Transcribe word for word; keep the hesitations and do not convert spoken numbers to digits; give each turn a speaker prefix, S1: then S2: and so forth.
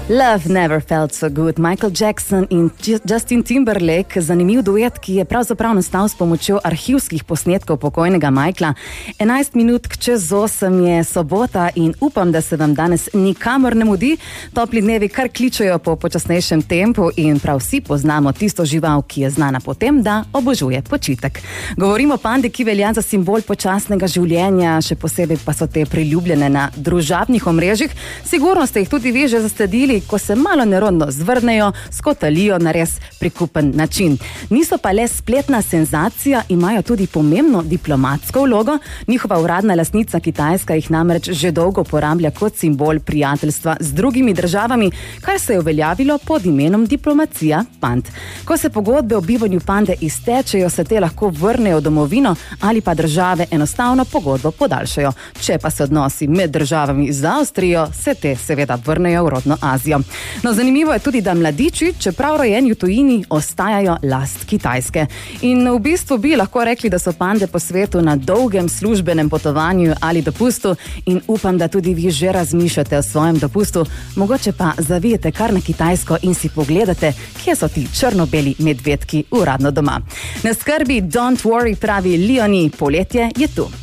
S1: Love Never Felt So Good, Michael Jackson in Justin Timberlake, zanimiv duet, ki je pravzaprav nastal s pomočjo arhivskih posnetkov pokojnega Michaela. enajst minut čez osem je sobota in upam, da se vam danes nikamor ne mudi. Topli dnevi kar kličejo po počasnejšem tempu in prav vsi poznamo tisto žival, ki je znana po tem, da obožuje počitek. Govorimo o pandi, ki velja za simbol počasnega življenja, še posebej pa so te priljubljene na družabnih omrežjih. Sigurno ste jih tudi vi že zasledili, ko se malo nerodno zvrnejo, skotalijo na res prikupen način. Niso pa le spletna senzacija, imajo tudi pomembno diplomatsko vlogo. Njihova uradna lastnica Kitajska jih namreč že dolgo uporablja kot simbol prijateljstva z drugimi državami, kar se je uveljavilo pod imenom diplomacija pand. Ko se pogodbe o bivanju pande iztečejo, se te lahko vrnejo v domovino ali pa države enostavno pogodbo podaljšajo. Če pa se odnosi med državami zaostrijo, se te seveda vrnejo v rodno Azijo. No, zanimivo je tudi, da mladiči, čeprav rojeni v tujini, ostajajo last Kitajske. In v bistvu bi lahko rekli, da so pande po svetu na dolgem službenem potovanju ali dopustu in upam, da tudi vi že razmišljate o svojem dopustu. Mogoče pa zavijete kar na Kitajsko in si pogledate, kje so ti črno-beli medvedki uradno doma. Ne skrbi, don't worry, pravi Leonie, poletje je tu.